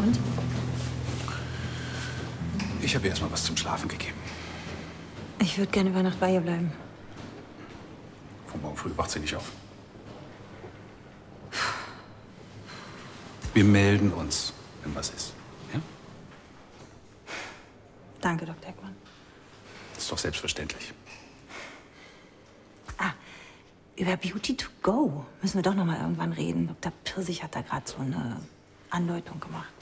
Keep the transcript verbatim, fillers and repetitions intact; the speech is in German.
Und? Ich habe ihr erstmal was zum Schlafen gegeben. Ich würde gerne über Nacht bei ihr bleiben. Von morgen früh wacht sie nicht auf. Wir melden uns, wenn was ist. Ja? Danke, Doktor Eckmann. Das ist doch selbstverständlich. Ah, über Beauty to go müssen wir doch noch mal irgendwann reden. Doktor Pirsig hat da gerade so eine Andeutung gemacht.